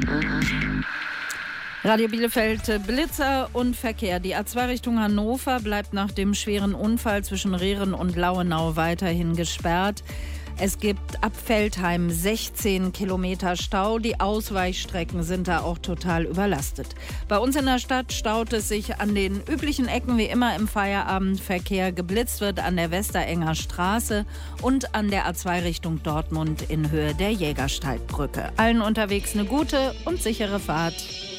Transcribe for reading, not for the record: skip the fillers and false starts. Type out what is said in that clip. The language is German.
Radio Bielefeld, Blitzer und Verkehr. Die A2 Richtung Hannover bleibt nach dem schweren Unfall zwischen Rehren und Lauenau weiterhin gesperrt. Es gibt ab Veltheim 16 Kilometer Stau. Die Ausweichstrecken sind da auch total überlastet. Bei uns in der Stadt staut es sich an den üblichen Ecken wie immer im Feierabendverkehr. Geblitzt wird an der Westerenger Straße und an der A2 Richtung Dortmund in Höhe der Jägersteigbrücke. Allen unterwegs eine gute und sichere Fahrt.